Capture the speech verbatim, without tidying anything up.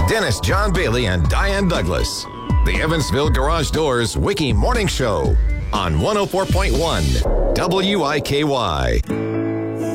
Dennis John Bailey and Diane Douglas. The Evansville Garage Doors Wiki Morning Show on one oh four point one W I K Y.